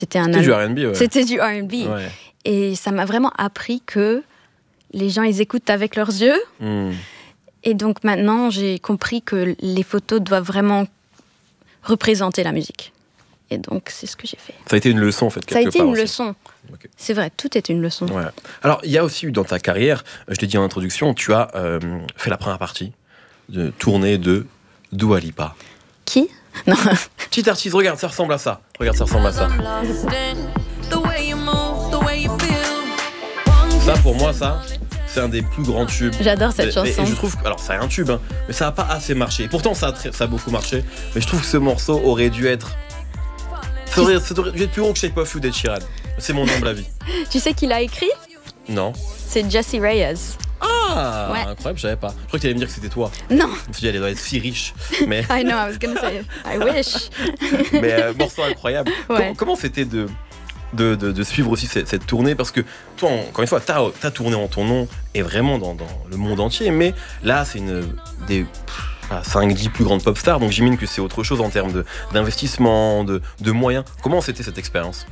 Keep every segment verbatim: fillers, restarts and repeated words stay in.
C'était, un C'était al- du R and B, ouais. C'était du R and B. Ouais. Et ça m'a vraiment appris que les gens, ils écoutent avec leurs yeux. Mm. Et donc maintenant, j'ai compris que les photos doivent vraiment représenter la musique. Et donc, c'est ce que j'ai fait. Ça a été une leçon, en fait, quelque Ça a été part une aussi. leçon. Ok. C'est vrai, tout est une leçon. Ouais. Alors, il y a aussi eu dans ta carrière, je l'ai dit en introduction, tu as euh, fait la première partie de tournée de Dua Lipa. Qui? Non. Petite artiste, regarde, ça ressemble à ça. Regarde, ça ressemble à ça. Ça, pour moi, ça, c'est un des plus grands tubes. J'adore cette Et- chanson. Et je trouve que, alors, c'est un tube, hein, mais ça n'a pas assez marché. Et pourtant, ça a, très- ça a beaucoup marché. Mais je trouve que ce morceau aurait dû être. Ça aurait, ça aurait dû être plus gros que Shape of You d'Ed Sheeran. C'est mon humble avis. Tu sais qui l'a écrit? Non. C'est Jessie Reyes. Ah, Ouais. incroyable, je savais pas. Je crois que tu allais me dire que c'était toi. Non. Je me suis dit, elle doit être si riche. Mais, I know, I was gonna say, I wish. mais euh, morceau incroyable. Ouais. Comment, comment c'était de, de, de, de suivre aussi cette, cette tournée? Parce que toi, encore une fois, t'as as tourné en ton nom et vraiment dans, dans le monde entier. Mais là, c'est une des cinq dix plus grandes pop stars. Donc j'imagine que c'est autre chose en termes de- d'investissement, de, de moyens. Comment c'était cette expérience?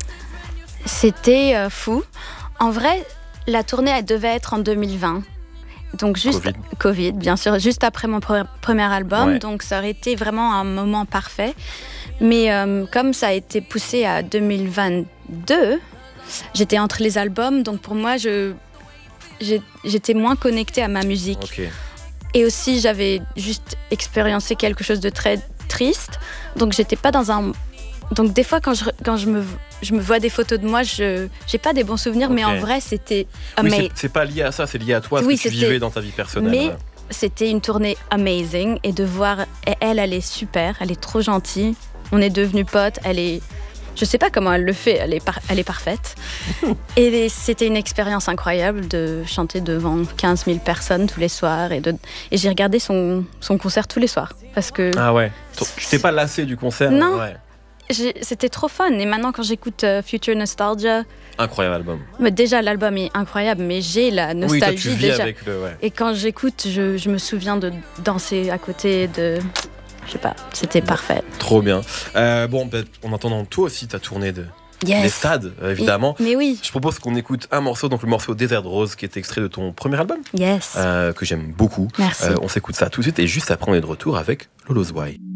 C'était euh, fou. En vrai, la tournée, elle devait être en deux mille vingt. Donc juste Covid. Covid, bien sûr, juste après mon pre- premier album. Ouais. Donc ça aurait été vraiment un moment parfait. Mais euh, comme ça a été poussé à deux mille vingt-deux, j'étais entre les albums. Donc pour moi, je, j'ai- j'étais moins connectée à ma musique. Ok. Et aussi, j'avais juste expériencé quelque chose de très triste. Donc j'étais pas dans un... Donc des fois, quand je, quand je, me, je me vois des photos de moi, je j'ai pas des bons souvenirs. Ok. Mais en vrai, c'était Oui, amazing. c'est- c'est pas lié à ça, c'est lié à toi, ce Oui, que tu c'était- vivais dans ta vie personnelle. Mais ouais. c'était une tournée amazing. Et de voir... et elle, elle est super. Elle est trop gentille. On est devenus potes. Elle est... Je sais pas comment elle le fait. Elle est, par- elle est parfaite. Et c'était une expérience incroyable de chanter devant quinze mille personnes tous les soirs. Et, de... et j'ai regardé son, son concert tous les soirs. Parce que Ah ouais. Tu t'es pas lassé du concert? Non. Ouais. j'ai- c'était trop fun. Et maintenant, quand j'écoute euh, Future Nostalgia, Incroyable album. mais déjà l'album est incroyable, mais j'ai la Oui, toi nostalgie tu vis déjà. avec le. Ouais. Et quand j'écoute, je, je me souviens de danser à côté de... Je sais pas, c'était parfait. Trop bien. Euh, bon, ben, en attendant, toi aussi, t'as tourné de, Yes. des stades, euh, évidemment. Mais oui, Je propose qu'on écoute un morceau, donc le morceau Desert Rose, qui est extrait de ton premier album, yes. euh, que j'aime beaucoup. Merci. Euh, on s'écoute ça tout de suite, et juste après, on est de retour avec Lolo's Why.